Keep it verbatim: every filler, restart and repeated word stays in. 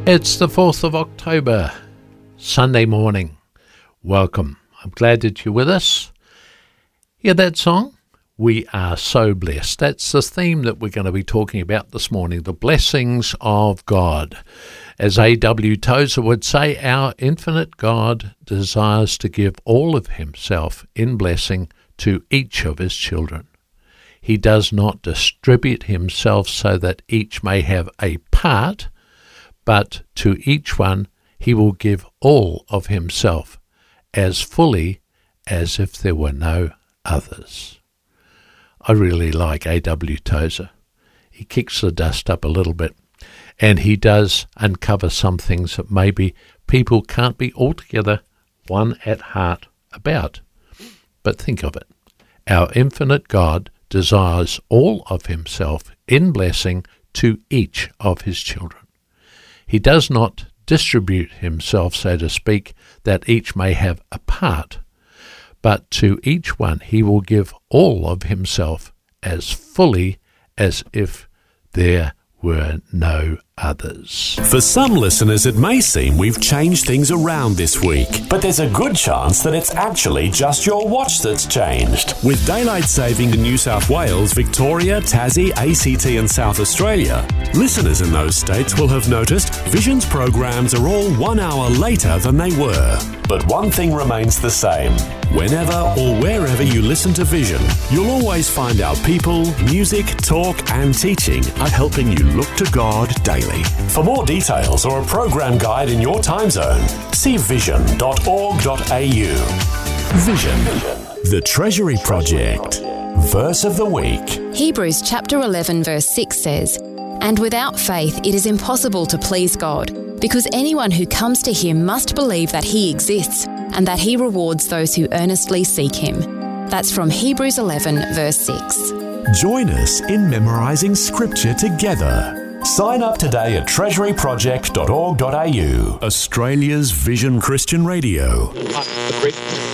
It's the fourth of October, Sunday morning. Welcome. I'm glad that you're with us. Hear that song? We are so blessed. That's the theme that we're going to be talking about this morning, the blessings of God. As A W Tozer would say, our infinite God desires to give all of himself in blessing to each of his children. He does not distribute himself so that each may have a part, but to each one he will give all of himself as fully as if there were no others. I really like A W Tozer. He kicks the dust up a little bit, and he does uncover some things that maybe people can't be altogether one at heart about. But think of it. Our infinite God desires all of himself in blessing to each of his children. He does not distribute himself, so to speak, that each may have a part, but to each one he will give all of himself as fully as if there were no others. For some listeners, it may seem we've changed things around this week, but there's a good chance that it's actually just your watch that's changed. With daylight saving in New South Wales, Victoria, Tassie, A C T and South Australia, listeners in those states will have noticed Vision's programs are all one hour later than they were. But one thing remains the same. Whenever or wherever you listen to Vision, you'll always find our people, music, talk and teaching are helping you look to God daily. For more details or a program guide in your time zone, see vision dot org dot a u. Vision, the Treasury Project. Verse of the week. Hebrews chapter eleven verse six says, "And without faith it is impossible to please God, because anyone who comes to him must believe that he exists and that he rewards those who earnestly seek him." That's from Hebrews eleven verse six. Join us in memorising scripture together. Sign up today at treasury project dot org dot a u. Australia's Vision Christian Radio.